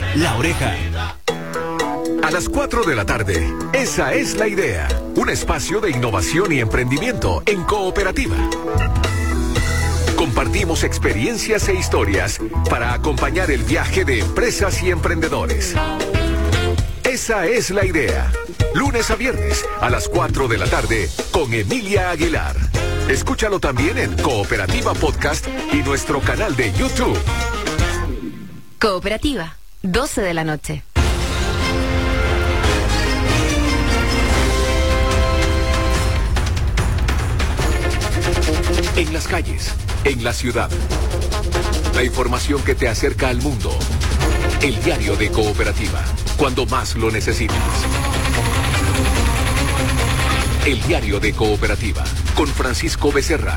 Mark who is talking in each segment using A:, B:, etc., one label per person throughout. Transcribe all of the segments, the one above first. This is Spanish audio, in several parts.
A: La Oreja.
B: A las 4 de la tarde, esa es la idea. Un espacio de innovación y emprendimiento en cooperativa. Compartimos experiencias e historias para acompañar el viaje de empresas y emprendedores. Esa es la idea. Lunes a viernes a las 4 de la tarde con Emilia Aguilar. Escúchalo también en Cooperativa Podcast y nuestro canal de YouTube.
C: Cooperativa, 12 de la noche.
B: En las calles, en la ciudad. La información que te acerca al mundo. El diario de Cooperativa, cuando más lo necesitas. El diario de Cooperativa, con Francisco Becerra.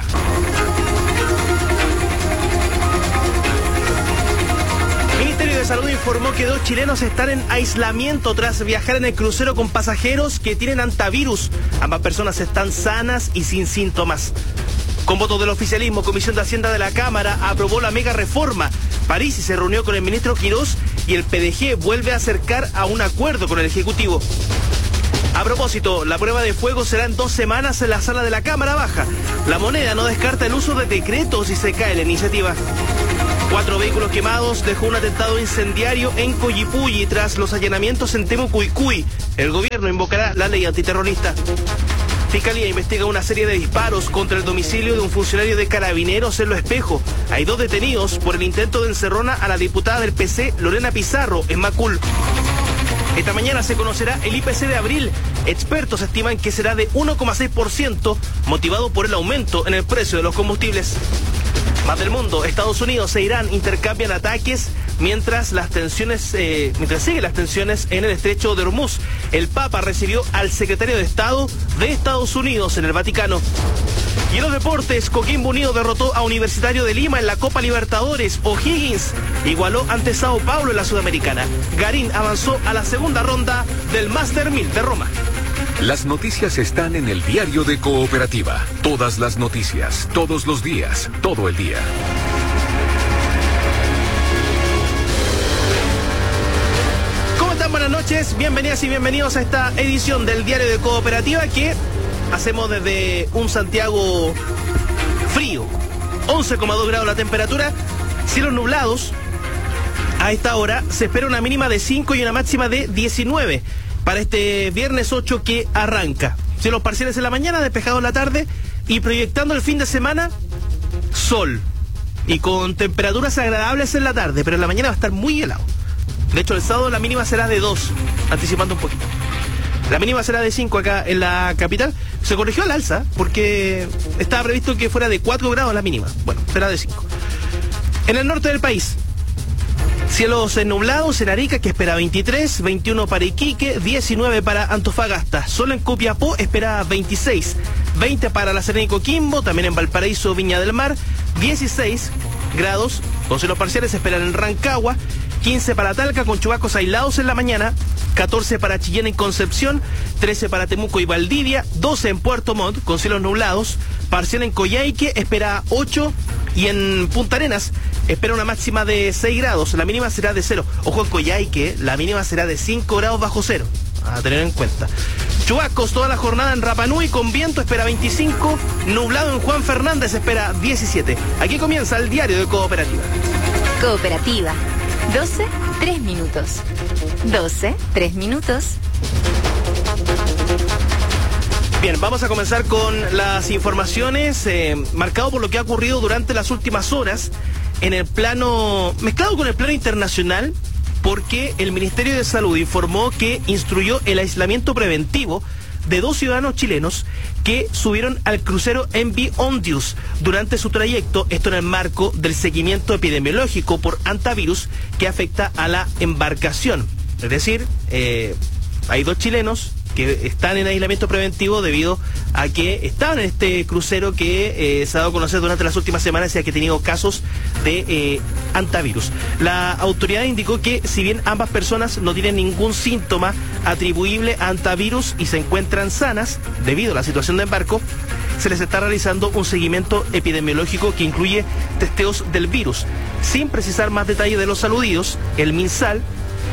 D: El Ministerio de Salud informó que 2 chilenos están en aislamiento tras viajar en el crucero con pasajeros que tienen hantavirus. Ambas personas están sanas y sin síntomas. Con votos del oficialismo, Comisión de Hacienda de la Cámara aprobó la mega reforma. Parisi se reunió con el ministro Quirós y el PDG vuelve a acercar a un acuerdo con el Ejecutivo. A propósito, la prueba de fuego será en 2 semanas en la sala de la Cámara Baja. La Moneda no descarta el uso de decretos si se cae la iniciativa. 4 vehículos quemados dejó un atentado incendiario en Coyipulli tras los allanamientos en Temucuicui. El gobierno invocará la ley antiterrorista. Fiscalía investiga una serie de disparos contra el domicilio de un funcionario de Carabineros en Lo Espejo. Hay 2 detenidos por el intento de encerrona a la diputada del PC, Lorena Pizarro, en Macul. Esta mañana se conocerá el IPC de abril. Expertos estiman que será de 1,6%, motivado por el aumento en el precio de los combustibles. Más del mundo, Estados Unidos e Irán intercambian ataques mientras siguen las tensiones en el estrecho de Hormuz. El Papa recibió al secretario de Estado de Estados Unidos en el Vaticano. Y en los deportes, Coquimbo Unido derrotó a Universitario de Lima en la Copa Libertadores. O'Higgins igualó ante Sao Paulo en la Sudamericana. Garín avanzó a la segunda ronda del Master 1000 de Roma.
B: Las noticias están en el diario de Cooperativa. Todas las noticias, todos los días, todo el día.
D: ¿Cómo están? Buenas noches, bienvenidas y bienvenidos a esta edición del diario de Cooperativa que hacemos desde un Santiago frío. 11,2 grados la temperatura, cielos nublados. A esta hora se espera una mínima de 5 y una máxima de 19. Para este viernes 8 que arranca. Cielos parciales en la mañana, despejados en la tarde y proyectando el fin de semana, sol. Y con temperaturas agradables en la tarde, pero en la mañana va a estar muy helado. De hecho, el sábado la mínima será de 2, anticipando un poquito. La mínima será de 5 acá en la capital. Se corrigió al alza porque estaba previsto que fuera de 4 grados la mínima. Bueno, será de 5. En el norte del país, cielos nublados en Arica, que espera 23, 21 para Iquique, 19 para Antofagasta. Solo en Copiapó espera 26, 20 para La Serena y Coquimbo, también en Valparaíso, Viña del Mar, 16 grados, con cielos parciales se esperan en Rancagua, 15 para Talca con chubascos aislados en la mañana, 14 para Chillán y Concepción, 13 para Temuco y Valdivia, 12 en Puerto Montt con cielos nublados, parcial en Coyhaique espera 8 y en Punta Arenas espera una máxima de 6 grados, la mínima será de 0. Ojo en Coyhaique, la mínima será de 5 grados bajo cero, a tener en cuenta. Chubascos toda la jornada en Rapa Nui con viento espera 25, nublado en Juan Fernández espera 17. Aquí comienza el diario de Cooperativa.
C: Cooperativa, 12, 3 minutos. 12, 3 minutos.
D: Bien, vamos a comenzar con las informaciones, marcado por lo que ha ocurrido durante las últimas horas en el plano, mezclado con el plano internacional, porque el Ministerio de Salud informó que instruyó el aislamiento preventivo de 2 ciudadanos chilenos que subieron al crucero MV Ondius durante su trayecto, esto en el marco del seguimiento epidemiológico por hantavirus que afecta a la embarcación. Es decir, hay 2 chilenos que están en aislamiento preventivo debido a que estaban en este crucero que se ha dado a conocer durante las últimas semanas y que ha tenido casos de hantavirus. La autoridad indicó que si bien ambas personas no tienen ningún síntoma atribuible a hantavirus y se encuentran sanas debido a la situación de embarco, se les está realizando un seguimiento epidemiológico que incluye testeos del virus. Sin precisar más detalles de los aludidos, el MinSal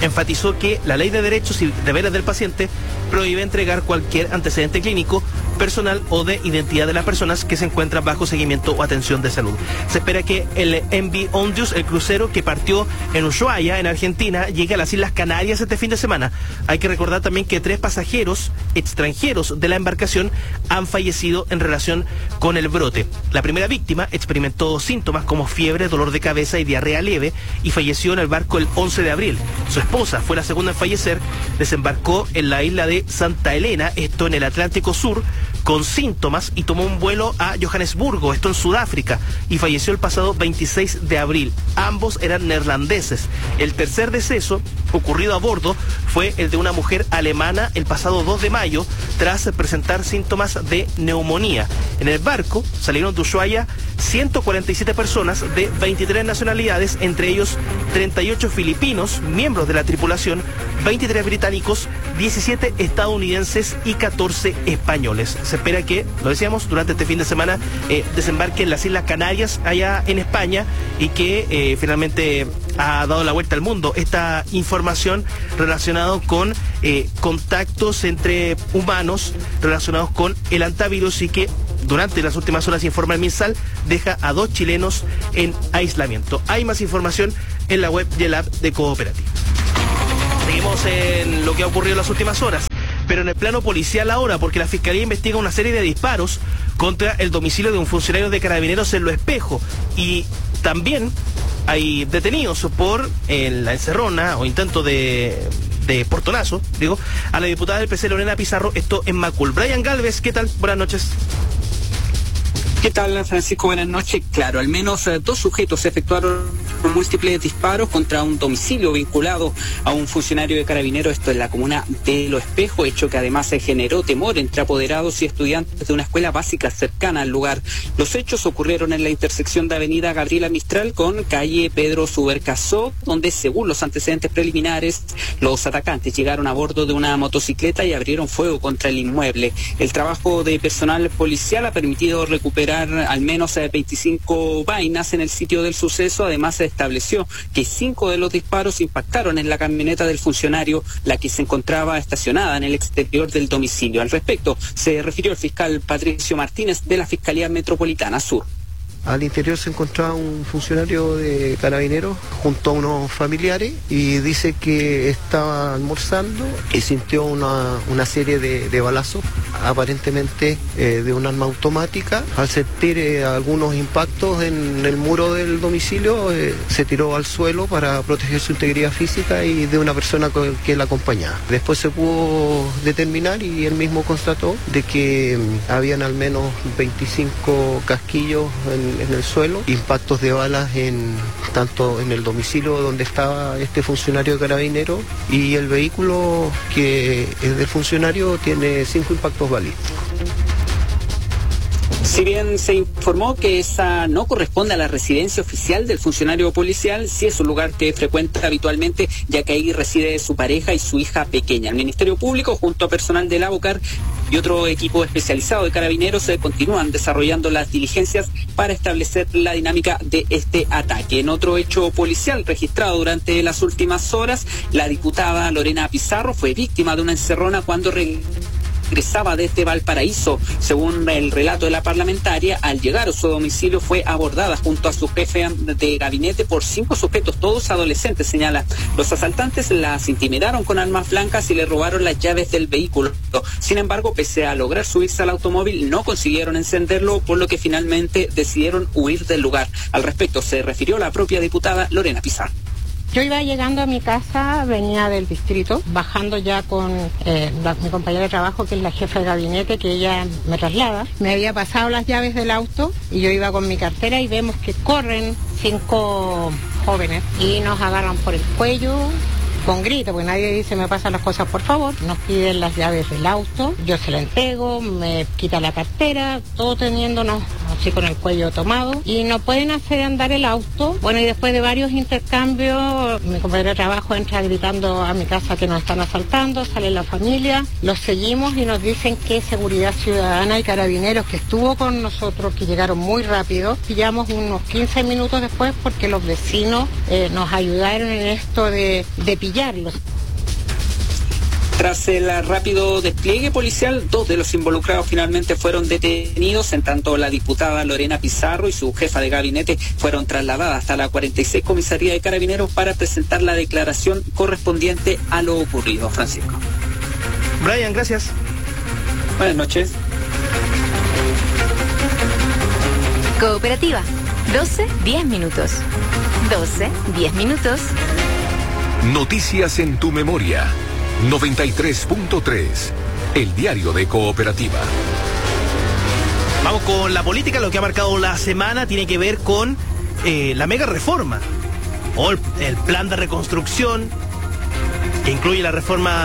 D: enfatizó que la ley de derechos y deberes del paciente prohíbe entregar cualquier antecedente clínico, personal o de identidad de las personas que se encuentran bajo seguimiento o atención de salud. Se espera que el MV Ondius, el crucero que partió en Ushuaia, en Argentina, llegue a las Islas Canarias este fin de semana. Hay que recordar también que 3 pasajeros extranjeros de la embarcación han fallecido en relación con el brote. La primera víctima experimentó síntomas como fiebre, dolor de cabeza y diarrea leve y falleció en el barco el 11 de abril. Su esposa fue la segunda en fallecer, desembarcó en la isla de Santa Elena, esto en el Atlántico Sur, con síntomas y tomó un vuelo a Johannesburgo, esto en Sudáfrica, y falleció el pasado 26 de abril. Ambos eran neerlandeses. El tercer deceso ocurrido a bordo fue el de una mujer alemana el pasado 2 de mayo tras presentar síntomas de neumonía. En el barco salieron de Ushuaia 147 personas de 23 nacionalidades, entre ellos 38 filipinos, miembros de la tripulación, 23 británicos, 17 estadounidenses y 14 españoles. Se espera que, lo decíamos, durante este fin de semana desembarque en las Islas Canarias, allá en España, y que finalmente ha dado la vuelta al mundo esta información relacionada con contactos entre humanos relacionados con el hantavirus, y que durante las últimas horas, informa el MinSal, deja a 2 chilenos en aislamiento. Hay más información en la web y el app de Cooperativa. Seguimos en lo que ha ocurrido en las últimas horas, pero en el plano policial ahora, porque la Fiscalía investiga una serie de disparos contra el domicilio de un funcionario de Carabineros en Lo Espejo, y también hay detenidos por la encerrona o intento de portonazo, a la diputada del PC Lorena Pizarro, esto en Macul. Brian Galvez, ¿qué tal? Buenas noches.
A: ¿Qué tal, Francisco? Buenas noches. Claro, al menos 2 sujetos efectuaron múltiples disparos contra un domicilio vinculado a un funcionario de Carabineros, esto en la comuna de Lo Espejo, hecho que además se generó temor entre apoderados y estudiantes de una escuela básica cercana al lugar. Los hechos ocurrieron en la intersección de avenida Gabriela Mistral con calle Pedro Subercasó, donde, según los antecedentes preliminares, los atacantes llegaron a bordo de una motocicleta y abrieron fuego contra el inmueble. El trabajo de personal policial ha permitido recuperar al menos 25 vainas en el sitio del suceso. Además, se estableció que 5 de los disparos impactaron en la camioneta del funcionario, la que se encontraba estacionada en el exterior del domicilio. Al respecto, se refirió el fiscal Patricio Martínez de la Fiscalía Metropolitana Sur.
E: Al interior se encontraba un funcionario de Carabineros junto a unos familiares y dice que estaba almorzando y sintió una serie de balazos, aparentemente de un arma automática. Al sentir algunos impactos en el muro del domicilio, se tiró al suelo para proteger su integridad física y de una persona que la acompañaba. Después se pudo determinar y él mismo constató de que habían al menos 25 casquillos en el suelo, impactos de balas tanto en el domicilio donde estaba este funcionario de Carabineros, y el vehículo que es del funcionario tiene 5 impactos balísticos.
A: Si bien se informó que esa no corresponde a la residencia oficial del funcionario policial, sí es un lugar que frecuenta habitualmente, ya que ahí reside su pareja y su hija pequeña. El Ministerio Público, junto a personal del ABOCAR y otro equipo especializado de Carabineros, continúan desarrollando las diligencias para establecer la dinámica de este ataque. En otro hecho policial registrado durante las últimas horas, la diputada Lorena Pizarro fue víctima de una encerrona cuando regresaba desde Valparaíso. Según el relato de la parlamentaria, al llegar a su domicilio fue abordada junto a su jefe de gabinete por 5 sujetos, todos adolescentes, señala. Los asaltantes las intimidaron con armas blancas y le robaron las llaves del vehículo. Sin embargo, pese a lograr subirse al automóvil, no consiguieron encenderlo, por lo que finalmente decidieron huir del lugar. Al respecto se refirió la propia diputada Lorena Pizarro.
F: Yo iba llegando a mi casa, venía del distrito, bajando ya con mi compañera de trabajo, que es la jefa de gabinete, que ella me traslada. Me había pasado las llaves del auto y yo iba con mi cartera y vemos que corren 5 jóvenes y nos agarran por el cuello con grito, porque nadie dice me pasan las cosas por favor. Nos piden las llaves del auto, yo se la entrego, me quita la cartera, todo teniéndonos amanecí con el cuello tomado y no pueden hacer andar el auto. Bueno, y después de varios intercambios, mi compañero de trabajo entra gritando a mi casa que nos están asaltando, sale la familia, los seguimos y nos dicen que Seguridad Ciudadana y Carabineros, que estuvo con nosotros, que llegaron muy rápido, pillamos unos 15 minutos después porque los vecinos nos ayudaron en esto de pillarlos.
A: Tras el rápido despliegue policial, 2 de los involucrados finalmente fueron detenidos, en tanto la diputada Lorena Pizarro y su jefa de gabinete fueron trasladadas hasta la 46 Comisaría de Carabineros para presentar la declaración correspondiente a lo ocurrido. Francisco.
D: Brian, gracias.
A: Buenas noches.
C: Cooperativa. 12, 10 minutos. 12, 10 minutos.
B: Noticias en tu memoria. 93.3. El diario de Cooperativa.
D: Vamos con la política. Lo que ha marcado la semana tiene que ver con la mega reforma o el plan de reconstrucción que incluye una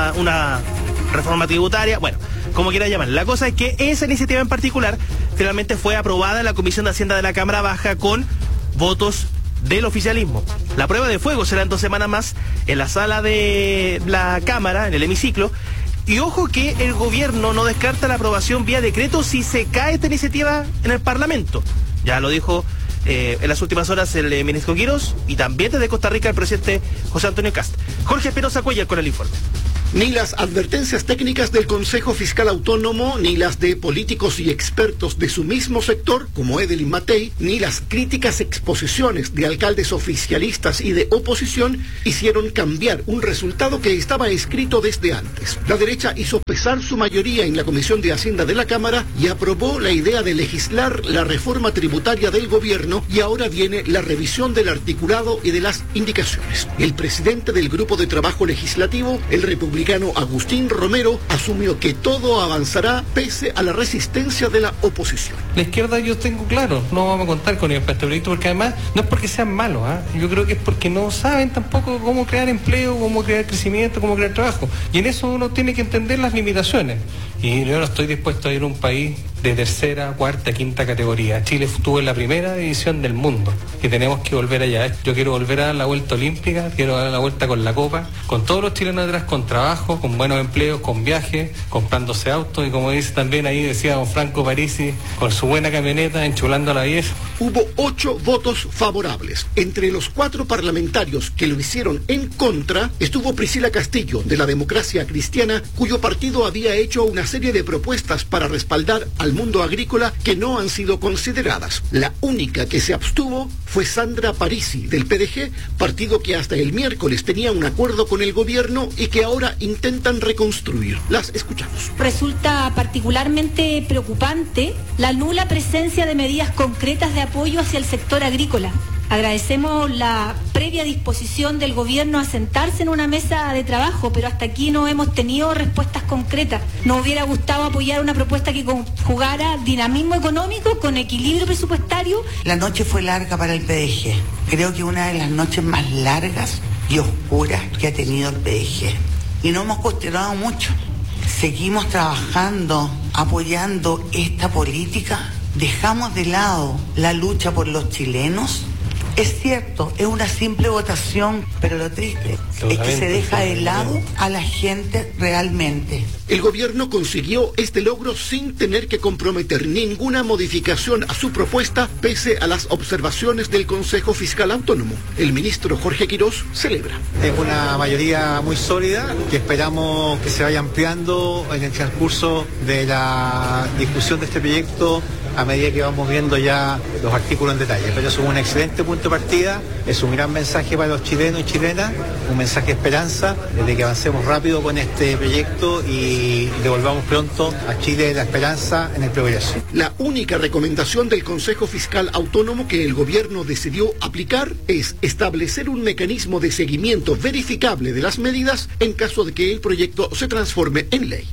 D: reforma tributaria, bueno, como quiera llamar. La cosa es que esa iniciativa en particular finalmente fue aprobada en la Comisión de Hacienda de la Cámara Baja con votos del oficialismo. La prueba de fuego será en 2 semanas más en la sala de la Cámara, en el hemiciclo. Y ojo que el gobierno no descarta la aprobación vía decreto si se cae esta iniciativa en el Parlamento. Ya lo dijo en las últimas horas el ministro Quirós y también desde Costa Rica el presidente José Antonio Kast. Jorge Espinosa Cuellar con el informe.
G: Ni las advertencias técnicas del Consejo Fiscal Autónomo, ni las de políticos y expertos de su mismo sector, como Edelyn Matei, ni las críticas exposiciones de alcaldes oficialistas y de oposición hicieron cambiar un resultado que estaba escrito desde antes. La derecha hizo pesar su mayoría en la Comisión de Hacienda de la Cámara y aprobó la idea de legislar la reforma tributaria del gobierno, y ahora viene la revisión del articulado y de las indicaciones. El presidente del Grupo de Trabajo Legislativo, el republicano Agustín Romero, asumió que todo avanzará pese a la resistencia de la oposición.
H: La izquierda, yo tengo claro, no vamos a contar con ellos para este proyecto, porque además no es porque sean malos, yo creo que es porque no saben tampoco cómo crear empleo, cómo crear crecimiento, cómo crear trabajo, y en eso uno tiene que entender las limitaciones. Y yo no estoy dispuesto a ir a un país de tercera, cuarta, quinta categoría. Chile estuvo en la primera división del mundo y tenemos que volver allá. Yo quiero volver a dar la vuelta olímpica, quiero dar la vuelta con la copa, con todos los chilenos detrás, con trabajo, con buenos empleos, con viajes, comprándose autos, y como dice también ahí, decía don Franco Parisi, con su buena camioneta, enchulando a la vieja.
G: Hubo 8 votos favorables. Entre los 4 parlamentarios que lo hicieron en contra estuvo Priscila Castillo, de la Democracia Cristiana, cuyo partido había hecho una serie de propuestas para respaldar al mundo agrícola que no han sido consideradas. La única que se abstuvo fue Sandra Parisi, del PDG, partido que hasta el miércoles tenía un acuerdo con el gobierno y que ahora intentan reconstruir. Las escuchamos.
I: Resulta particularmente preocupante la nula presencia de medidas concretas de apoyo hacia el sector agrícola. Agradecemos la previa disposición del gobierno a sentarse en una mesa de trabajo, pero hasta aquí no hemos tenido respuestas concretas. Nos hubiera gustado apoyar una propuesta que conjugara dinamismo económico con equilibrio presupuestario.
J: La noche fue larga para el PDG. Creo que una de las noches más largas y oscuras que ha tenido el PDG. Y no hemos cuestionado mucho. Seguimos trabajando, apoyando esta política. Dejamos de lado la lucha por los chilenos. Es cierto, es una simple votación, pero lo triste es que se deja de lado a la gente realmente.
G: El gobierno consiguió este logro sin tener que comprometer ninguna modificación a su propuesta, pese a las observaciones del Consejo Fiscal Autónomo. El ministro Jorge Quirós celebra.
K: Es una mayoría muy sólida que esperamos que se vaya ampliando en el transcurso de la discusión de este proyecto a medida que vamos viendo ya los artículos en detalle. Pero es un excelente punto de partida, es un gran mensaje para los chilenos y chilenas, un mensaje de esperanza de que avancemos rápido con este proyecto y devolvamos pronto a Chile la esperanza en el progreso.
G: La única recomendación del Consejo Fiscal Autónomo que el gobierno decidió aplicar es establecer un mecanismo de seguimiento verificable de las medidas en caso de que el proyecto se transforme en ley.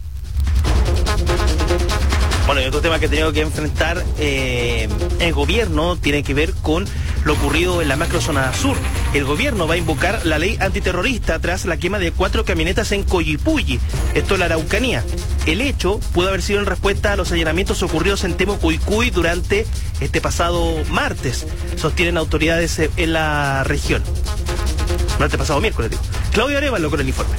D: Bueno, y otro tema que ha tenido que enfrentar el gobierno tiene que ver con lo ocurrido en la macrozona sur. el gobierno va a invocar la ley antiterrorista tras la quema de 4 camionetas en Coyipulli, esto en la Araucanía. El hecho pudo haber sido en respuesta a los allanamientos ocurridos en Temucuicui durante este pasado martes, sostienen autoridades en la región. Durante pasado miércoles, digo. Claudio Arevalo con el informe.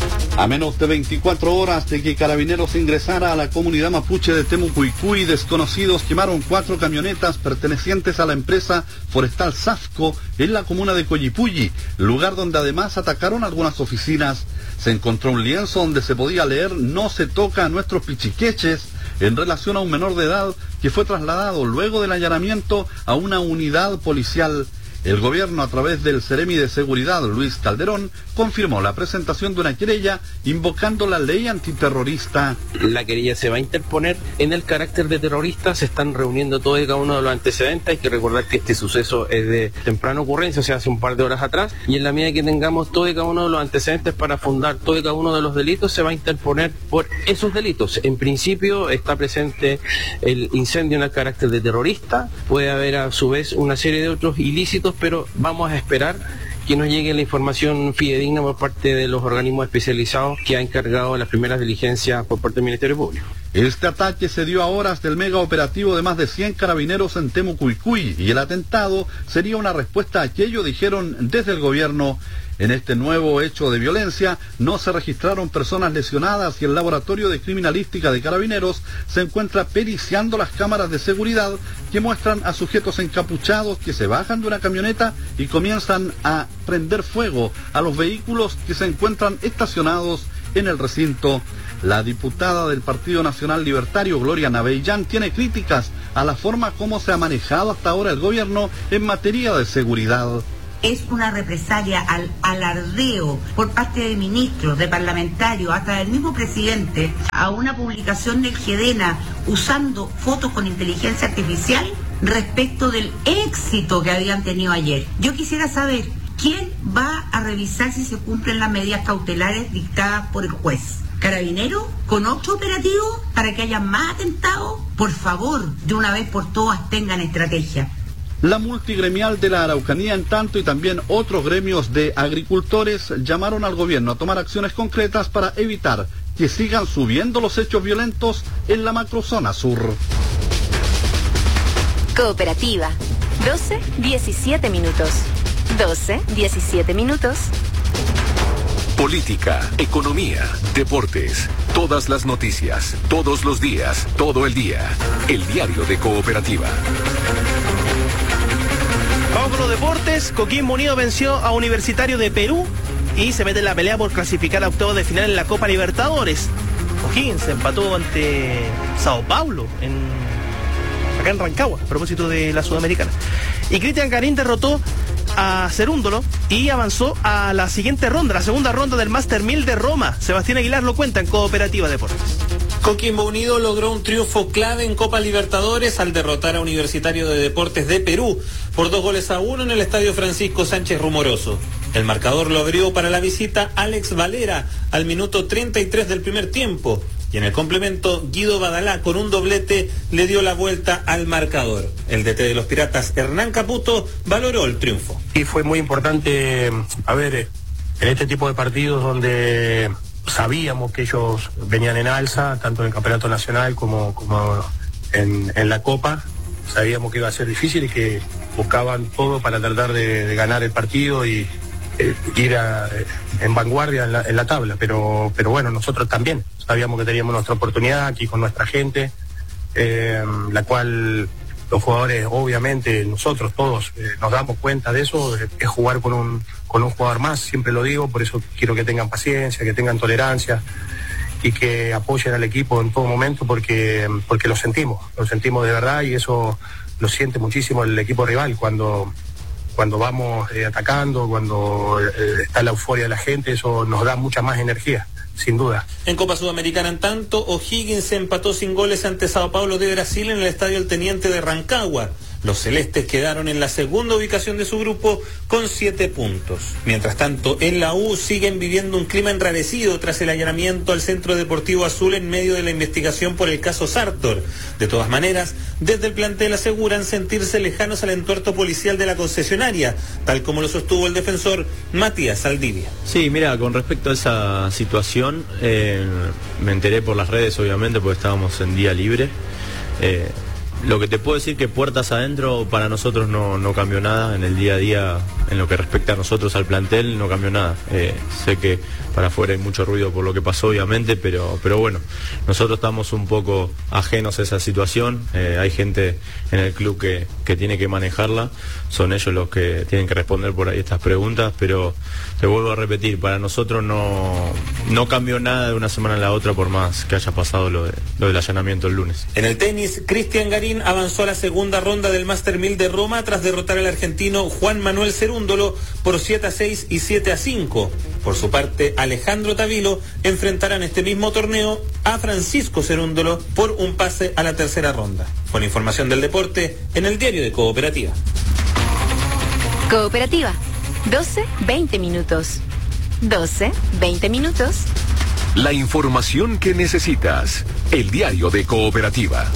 L: A menos de 24 horas de que Carabineros ingresara a la comunidad mapuche de Temucuicui, desconocidos quemaron 4 camionetas pertenecientes a la empresa forestal Safco en la comuna de Coyipulli, lugar donde además atacaron algunas oficinas. Se encontró un lienzo donde se podía leer "No se toca a nuestros pichiqueches", en relación a un menor de edad que fue trasladado luego del allanamiento a una unidad policial. El gobierno, a través del Seremi de Seguridad, Luis Calderón, confirmó la presentación de una querella invocando la ley antiterrorista.
M: La querella se va a interponer en el carácter de terrorista. Se están reuniendo todos y cada uno de los antecedentes. Hay que recordar que este suceso es de temprana ocurrencia, o sea, hace un par de horas atrás. Y en la medida que tengamos todos y cada uno de los antecedentes para fundar todos y cada uno de los delitos, se va a interponer por esos delitos. En principio está presente el incendio en el carácter de terrorista. Puede haber a su vez una serie de otros ilícitos, pero vamos a esperar que nos llegue la información fidedigna por parte de los organismos especializados que ha encargado las primeras diligencias por parte del Ministerio Público.
L: Este ataque se dio a horas del mega operativo de más de 100 carabineros en Temucuicui, y el atentado sería una respuesta a aquello, dijeron desde el gobierno. En este nuevo hecho de violencia no se registraron personas lesionadas y el laboratorio de criminalística de Carabineros se encuentra periciando las cámaras de seguridad que muestran a sujetos encapuchados que se bajan de una camioneta y comienzan a prender fuego a los vehículos que se encuentran estacionados en el recinto. La diputada del Partido Nacional Libertario, Gloria Navellán, tiene críticas a la forma como se ha manejado hasta ahora el gobierno en materia de seguridad.
N: Es una represalia al alardeo por parte de ministros, de parlamentarios, hasta del mismo presidente, a una publicación del GEDENA usando fotos con inteligencia artificial respecto del éxito que habían tenido ayer. Yo quisiera saber, ¿quién va a revisar si se cumplen las medidas cautelares dictadas por el juez? ¿Carabinero? ¿Con otro operativo para que haya más atentados? Por favor, de una vez por todas tengan estrategia.
L: La multigremial de la Araucanía, en tanto, y también otros gremios de agricultores llamaron al gobierno a tomar acciones concretas para evitar que sigan subiendo los hechos violentos en la macrozona sur.
C: Cooperativa, 12:17 minutos. 12:17 minutos.
B: Política, economía, deportes, todas las noticias, todos los días, todo el día. El diario de Cooperativa.
D: Vamos con los deportes. Coquimbo Unido venció a Universitario de Perú y se mete en la pelea por clasificar a octavos de final en la Copa Libertadores. O'Higgins empató ante Sao Paulo acá en Rancagua, a propósito de la Sudamericana. Y Cristian Garín derrotó a Cerúndolo y avanzó a la siguiente ronda, la segunda ronda del Master 1000 de Roma. Sebastián Aguilar lo cuenta en Cooperativa Deportes.
O: Coquimbo Unido logró un triunfo clave en Copa Libertadores al derrotar a Universitario de Deportes de Perú por 2-1 en el Estadio Francisco Sánchez Rumoroso. El marcador lo abrió para la visita Alex Valera al minuto 33 del primer tiempo. Y en el complemento, Guido Badalá con un doblete le dio la vuelta al marcador. El DT de los Piratas, Hernán Caputo, valoró el triunfo.
P: Y fue muy importante, en este tipo de partidos donde sabíamos que ellos venían en alza, tanto en el campeonato nacional como en la Copa. Sabíamos que iba a ser difícil y que buscaban todo para tratar de ganar el partido y ir en vanguardia en la tabla, pero bueno, nosotros también sabíamos que teníamos nuestra oportunidad aquí con nuestra gente, la cual los jugadores, obviamente nosotros todos nos damos cuenta de eso, es jugar con un jugador más, siempre lo digo, por eso quiero que tengan paciencia, que tengan tolerancia y que apoyen al equipo en todo momento porque lo sentimos de verdad, y eso lo siente muchísimo el equipo rival cuando vamos atacando, cuando está la euforia de la gente, eso nos da mucha más energía, sin duda.
O: En Copa Sudamericana, en tanto, O'Higgins empató sin goles ante Sao Paulo de Brasil en el Estadio El Teniente de Rancagua. Los celestes quedaron en la segunda ubicación de su grupo con 7 puntos. Mientras tanto, en la U siguen viviendo un clima enrarecido tras el allanamiento al Centro Deportivo Azul en medio de la investigación por el caso Sartor. De todas maneras, desde el plantel aseguran sentirse lejanos al entuerto policial de la concesionaria, tal como lo sostuvo el defensor Matías Saldivia.
Q: Sí, mira, con respecto a esa situación, me enteré por las redes, obviamente, porque estábamos en día libre. Lo que te puedo decir que puertas adentro para nosotros no cambió nada en el día a día, en lo que respecta a nosotros al plantel no cambió nada. Sé que para afuera hay mucho ruido por lo que pasó obviamente, pero bueno, nosotros estamos un poco ajenos a esa situación. Hay gente en el club que tiene que manejarla, son ellos los que tienen que responder por ahí estas preguntas, pero te vuelvo a repetir, para nosotros no cambió nada de una semana a la otra por más que haya pasado lo del allanamiento el lunes.
O: En el tenis, Cristian Garín avanzó a la segunda ronda del Master 1000 de Roma tras derrotar al argentino Juan Manuel Cerúndolo por 7-6 y 7-5. Por su parte, Alejandro Tavilo enfrentará en este mismo torneo a Francisco Cerúndolo por un pase a la tercera ronda. Con información del deporte en el diario de Cooperativa.
C: Cooperativa, 12-20 minutos. 12-20 minutos.
B: La información que necesitas. El diario de Cooperativa.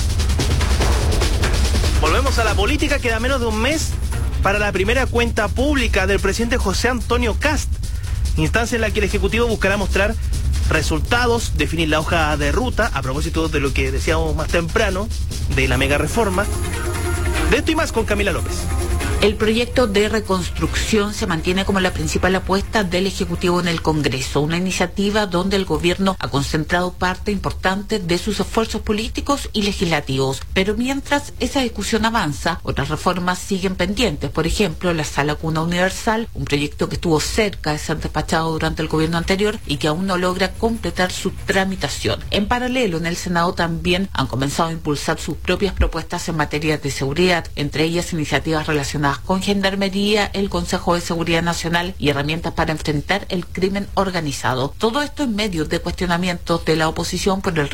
D: Volvemos a la política. Queda menos de un mes para la primera cuenta pública del presidente José Antonio Kast, instancia en la que el Ejecutivo buscará mostrar resultados, definir la hoja de ruta, a propósito de lo que decíamos más temprano, de la mega reforma. De esto y más con Camila López.
R: El proyecto de reconstrucción se mantiene como la principal apuesta del Ejecutivo en el Congreso, una iniciativa donde el gobierno ha concentrado parte importante de sus esfuerzos políticos y legislativos. Pero mientras esa discusión avanza, otras reformas siguen pendientes. Por ejemplo, la Sala Cuna Universal, un proyecto que estuvo cerca de ser despachado durante el gobierno anterior y que aún no logra completar su tramitación. En paralelo, en el Senado también han comenzado a impulsar sus propias propuestas en materia de seguridad, entre ellas iniciativas relacionadas con Gendarmería, el Consejo de Seguridad Nacional y herramientas para enfrentar el crimen organizado. Todo esto en medio de cuestionamientos de la oposición por el